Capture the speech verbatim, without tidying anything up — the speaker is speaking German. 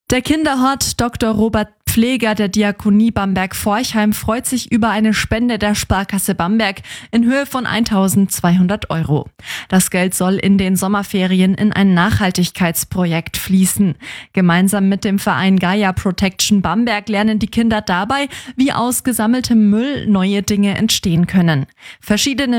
Der Kinderhort Doktor Robert Pfleger der Diakonie Bamberg-Forchheim freut sich über eine Spende der Sparkasse Bamberg in Höhe von eintausendzweihundert Euro. Das Geld soll in den Sommerferien in ein Nachhaltigkeitsprojekt fließen. Gemeinsam mit dem Verein Gaia Protection Bamberg lernen die Kinder dabei, wie aus gesammeltem Müll neue Dinge entstehen können. Verschiedene